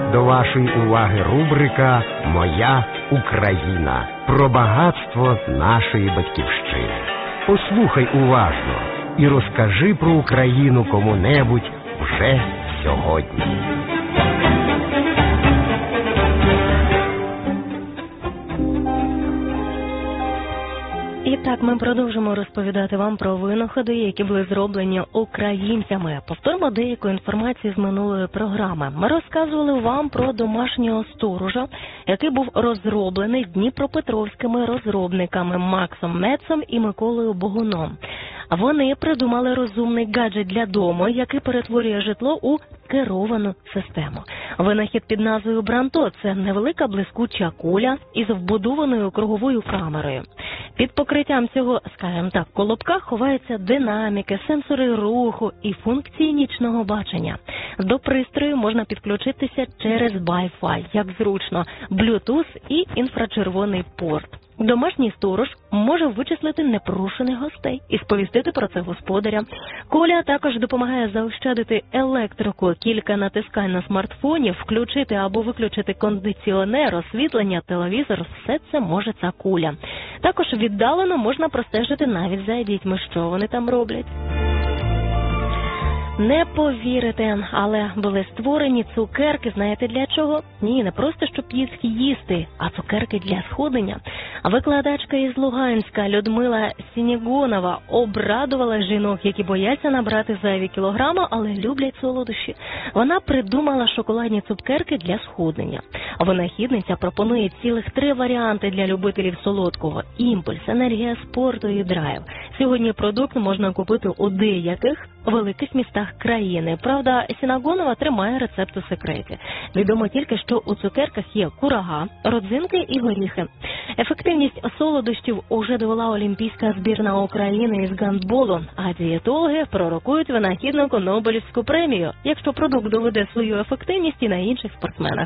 До вашої уваги рубрика «Моя Україна» про багатство нашої батьківщини. Послухай уважно і розкажи про Україну кому-небудь вже сьогодні. І так, ми продовжимо розповідати вам про винаходи, які були зроблені українцями. Повторимо деяку інформацію з минулої програми. Ми розказували вам про домашнього сторожа, який був розроблений дніпропетровськими розробниками Максом Мецом і Миколою Богуном. Вони придумали розумний гаджет для дому, який перетворює житло у керовану систему. Винахід під назвою Бранто – це невелика блискуча куля із вбудованою круговою камерою. Під покриттям цього, скажімо так, колобка ховаються динаміки, сенсори руху і функції нічного бачення. До пристрою можна підключитися через Wi-Fi, як зручно, Bluetooth і інфрачервоний порт. Домашній сторож може вичислити непрошених гостей і сповістити про це господаря. Коля також допомагає заощадити електрику, кілька натискань на смартфоні, включити або виключити кондиціонер, освітлення, телевізор – все це може ця куля. Також віддалено можна простежити навіть за дітьми, що вони там роблять. Не повірите, але були створені цукерки, знаєте для чого? Ні, не просто, щоб їх їсти, а цукерки для схуднення. Викладачка із Луганська Людмила Сінігонова обрадувала жінок, які бояться набрати зайві кілограми, але люблять солодощі. Вона придумала шоколадні цукерки для схуднення. Винахідниця пропонує цілих 3 варіанти для любителів солодкого – імпульс, енергія спорту і драйв. Сьогодні продукт можна купити у деяких великих містах країни. Правда, Сінагонова тримає рецепт у секреті. Відомо тільки, що у цукерках є курага, родзинки і горіхи. Ефективність солодощів уже довела олімпійська збірна України із гандболу, а дієтологи пророкують винахіднику Нобелівську премію, якщо продукт доведе свою ефективність і на інших спортсменах.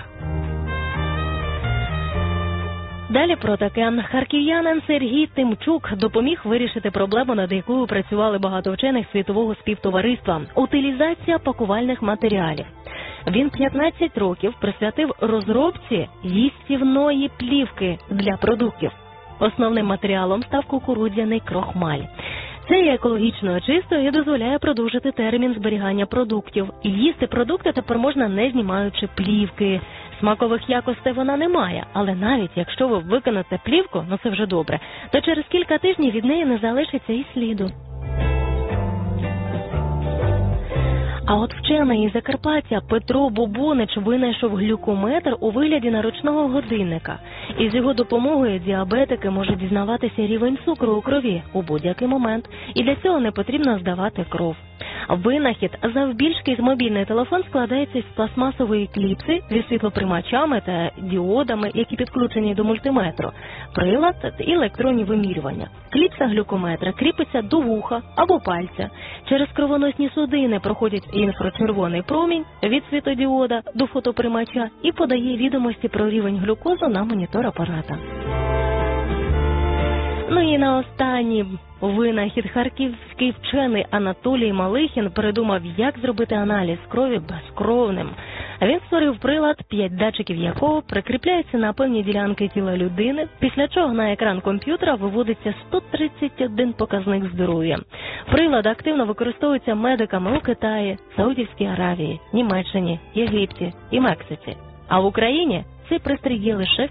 Далі про таке. Харків'янин Сергій Тимчук допоміг вирішити проблему, над якою працювали багато вчених світового співтовариства – утилізація пакувальних матеріалів. Він 15 років присвятив розробці їстівної плівки для продуктів. Основним матеріалом став кукурудзяний крохмаль. Це є екологічно чисто і дозволяє продовжити термін зберігання продуктів. Їсти продукти тепер можна не знімаючи плівки. Смакових якостей вона не має, але навіть якщо ви викинете плівку, це вже добре, то через кілька тижнів від неї не залишиться і сліду. А от вчений із Закарпаття Петро Бубонич винайшов глюкометр у вигляді наручного годинника. Із його допомогою діабетики можуть дізнаватися рівень цукру у крові у будь-який момент, і для цього не потрібно здавати кров. Винахід завбільшки з мобільний телефон складається з пластмасової кліпси зі світлоприймачами та діодами, які підключені до мультиметру, прилад і електронні вимірювання. Кліпса глюкометра кріпиться до вуха або пальця. Через кровоносні судини проходить інфрачервоний промінь від світодіода до фотоприймача і подає відомості про рівень глюкозу на монітор апарата. І на останній винахід харківський вчений Анатолій Малихін придумав, як зробити аналіз крові безкровним. Він створив прилад, 5 датчиків якого прикріпляються на певні ділянки тіла людини, після чого на екран комп'ютера виводиться 131 показник здоров'я. Прилад активно використовується медиками у Китаї, Саудівській Аравії, Німеччині, Єгипті і Мексиці. А в Україні цей пристрій є лише